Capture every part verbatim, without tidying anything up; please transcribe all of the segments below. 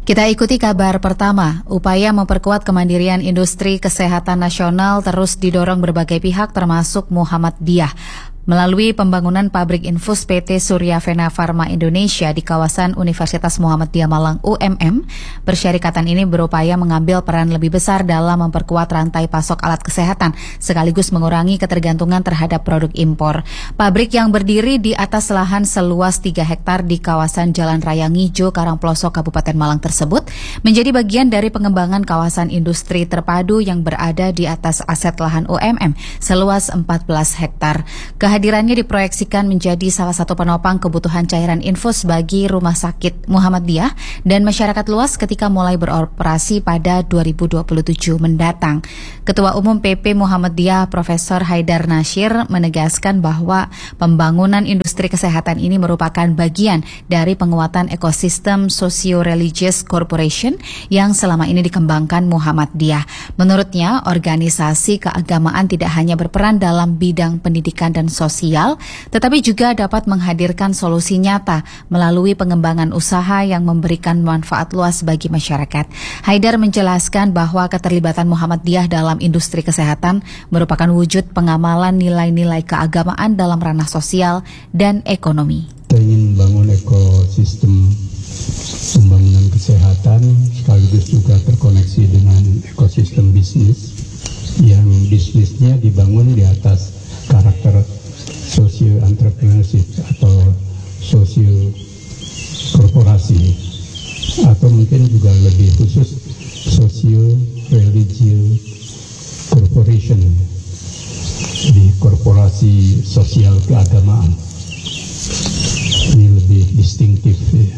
Kita ikuti kabar pertama. Upaya memperkuat kemandirian industri kesehatan nasional terus didorong berbagai pihak termasuk Muhammadiyah. Melalui pembangunan pabrik infus P T Surya Vena Pharma Indonesia di kawasan Universitas Muhammadiyah Malang U M M, persyarikatan ini berupaya mengambil peran lebih besar dalam memperkuat rantai pasok alat kesehatan, sekaligus mengurangi ketergantungan terhadap produk impor. Pabrik yang berdiri di atas lahan seluas tiga hektar di kawasan Jalan Raya Ngijo, Karangploso, Kabupaten Malang tersebut, menjadi bagian dari pengembangan kawasan industri terpadu yang berada di atas aset lahan U M M seluas empat belas hektar. Kehadirannya diproyeksikan menjadi salah satu penopang kebutuhan cairan infus bagi rumah sakit Muhammadiyah dan masyarakat luas ketika mulai beroperasi pada dua ribu dua puluh tujuh mendatang. Ketua Umum P P Muhammadiyah Profesor Haidar Nasir menegaskan bahwa pembangunan industri kesehatan ini merupakan bagian dari penguatan ekosistem socio-religious corporation yang selama ini dikembangkan Muhammadiyah. Menurutnya, organisasi keagamaan tidak hanya berperan dalam bidang pendidikan dan sosial, sosial, tetapi juga dapat menghadirkan solusi nyata melalui pengembangan usaha yang memberikan manfaat luas bagi masyarakat. Haidar menjelaskan bahwa keterlibatan Muhammadiyah dalam industri kesehatan merupakan wujud pengamalan nilai-nilai keagamaan dalam ranah sosial dan ekonomi. Kita ingin membangun ekosistem pembangunan kesehatan sekaligus juga terkoneksi dengan ekosistem bisnis yang bisnisnya dibangun di atas karakter socio entrepreneurship atau sosio korporasi, atau mungkin juga lebih khusus socio religious corporation di korporasi sosial keagamaan. Ini lebih distinktif ya.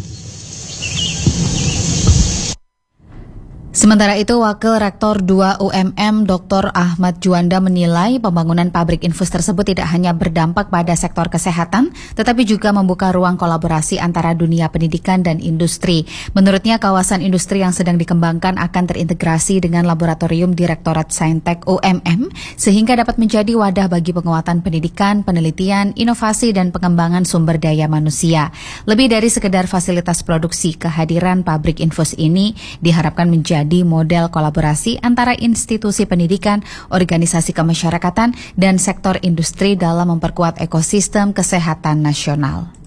Sementara itu, Wakil Rektor dua U M M Doktor Ahmad Juanda menilai pembangunan pabrik infus tersebut tidak hanya berdampak pada sektor kesehatan, tetapi juga membuka ruang kolaborasi antara dunia pendidikan dan industri. Menurutnya, kawasan industri yang sedang dikembangkan akan terintegrasi dengan laboratorium Direktorat Saintek U M M, sehingga dapat menjadi wadah bagi penguatan pendidikan, penelitian, inovasi, dan pengembangan sumber daya manusia. Lebih dari sekedar fasilitas produksi, kehadiran pabrik infus ini diharapkan menjadi di model kolaborasi antara institusi pendidikan, organisasi kemasyarakatan, dan sektor industri dalam memperkuat ekosistem kesehatan nasional.